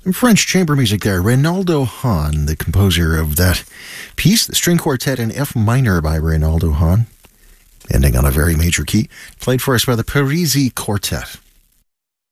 French chamber music there. Reynaldo Hahn, the composer of that piece, the string quartet in F minor by Reynaldo Hahn, ending on a very major key, played for us by the Parisi Quartet.